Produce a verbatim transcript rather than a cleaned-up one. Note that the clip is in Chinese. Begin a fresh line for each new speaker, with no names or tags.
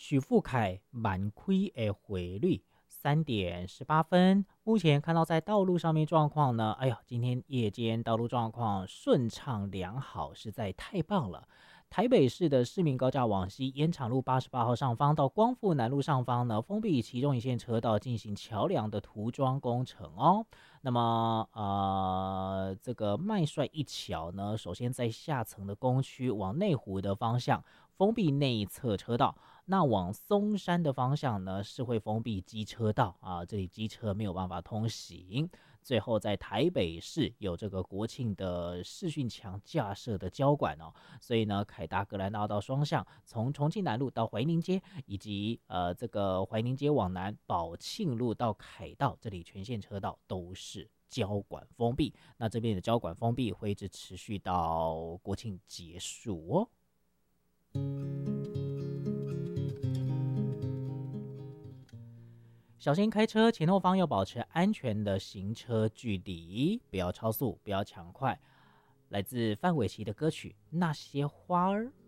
许富凯满亏的汇率三点十八分。目前看到在道路上面状况呢，哎呀，今天夜间道路状况顺畅良好，实在太棒了。台北市的市民高架往西延长路八十八号上方到光复南路上方呢，封闭其中一线车道进行桥梁的涂装工程哦。那么呃，这个麦帅一桥呢，首先在下层的工区往内湖的方向封闭内侧车道，那往松山的方向呢是会封闭机车道啊，这里机车没有办法通行。最后在台北市有这个国庆的视讯墙架设的交管哦，所以呢，凯达格兰大道双向从重庆南路到怀宁街，以及呃这个怀宁街往南宝庆路到凯道，这里全线车道都是交管封闭。那这边的交管封闭会一直持续到国庆结束哦。小心开车，前后方要保持安全的行车距离，不要超速，不要抢快。来自范玮琪的歌曲《那些花儿》。